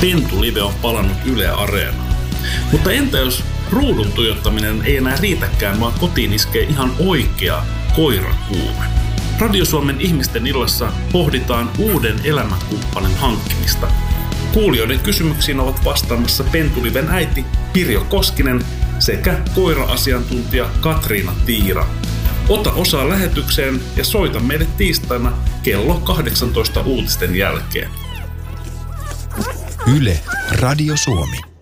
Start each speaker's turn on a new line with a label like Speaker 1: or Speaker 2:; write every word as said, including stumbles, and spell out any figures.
Speaker 1: Pentulive on palannut Yle Areenaan. Mutta entä jos ruudun tuijottaminen ei enää riitäkään, vaan kotiin iskee ihan oikea koirakuume? Radio Suomen ihmisten illassa pohditaan uuden elämänkumppanin hankkimista. Kuulijoiden kysymyksiin ovat vastaamassa Pentuliven äiti Pirjo Koskinen sekä koira-asiantuntija Katriina Tiira. Ota osaa lähetykseen ja soita meille tiistaina kello kahdeksantoista uutisten jälkeen.
Speaker 2: Yle Radio Suomi.